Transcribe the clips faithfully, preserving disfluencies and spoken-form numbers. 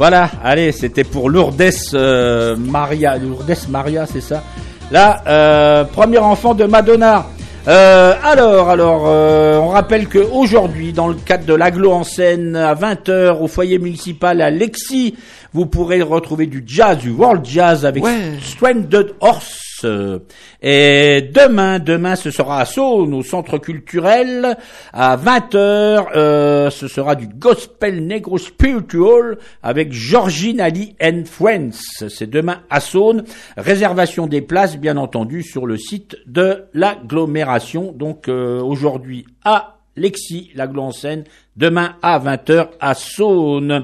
Voilà, allez, c'était pour Lourdes euh, Maria. Lourdes Maria, c'est ça. Là, euh, premier enfant de Madonna. Euh, alors, alors, euh, on rappelle que aujourd'hui, dans le cadre de l'Aglo en scène, à vingt heures, au foyer municipal à Lexi, vous pourrez retrouver du jazz, du world jazz avec ouais. Stranded Horse. Et demain, demain, ce sera à Saône, au centre culturel, à vingt heures, euh, ce sera du gospel negro spiritual avec Georgine Ali and Friends. C'est demain à Saône. Réservation des places, bien entendu, sur le site de l'agglomération. Donc, euh, aujourd'hui à Lexi, l'Aglo en scène, demain à vingt heures à Saône.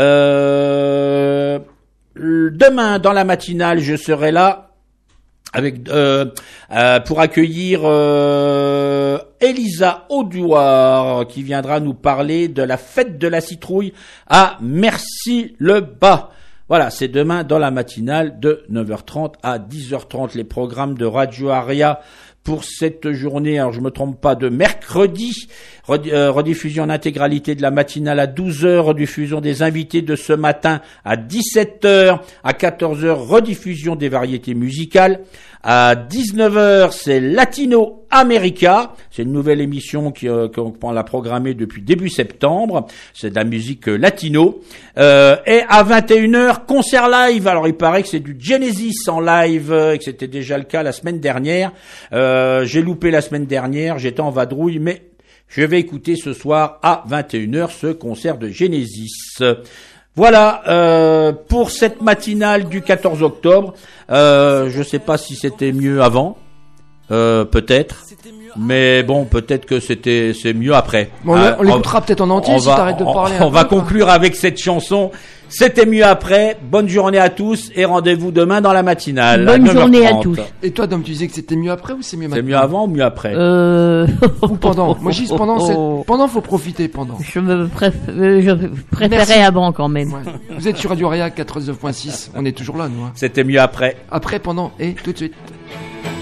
Euh, demain, dans la matinale, je serai là avec euh, euh, pour accueillir euh, Elisa Audouard qui viendra nous parler de la fête de la citrouille à Mercy-le-Bas. Voilà, c'est demain dans la matinale de neuf heures trente à dix heures trente, les programmes de Radio Aria pour cette journée. Alors je me trompe pas, de mercredi, rediffusion en intégralité de la matinale à douze heures, rediffusion des invités de ce matin à dix-sept heures, à quatorze heures, rediffusion des variétés musicales. À dix-neuf heures, c'est Latino America. C'est une nouvelle émission qui, euh, qu'on l'a programmée depuis début septembre. C'est de la musique latino. Euh, et à vingt et une heures, concert live. Alors, il paraît que c'est du Genesis en live, et que c'était déjà le cas la semaine dernière. Euh, j'ai loupé la semaine dernière. J'étais en vadrouille, mais je vais écouter ce soir à vingt et une heures ce concert de Genesis. Voilà, euh, pour cette matinale du quatorze octobre. Euh, je sais pas si c'était mieux avant, euh, peut-être, mais bon, peut-être que c'était c'est mieux après. Bon, euh, on l'écoutera peut-être en entier si t'arrêtes de parler. On, on va conclure avec cette chanson. C'était mieux après. Bonne journée à tous et rendez-vous demain dans la matinale. Bonne journée à tous. Et toi, Dom, tu disais que c'était mieux après ou c'est mieux maintenant? C'est mieux avant ou mieux après? Euh... Ou pendant. Moi, je dis pendant. C'est... Pendant, faut profiter pendant. Je me préf... je préférais Merci. Avant quand même. Ouais. Vous êtes sur Radio Aria quatre-vingt-neuf point six. On est toujours là, nous. Hein. C'était mieux après. Après, pendant et tout de suite.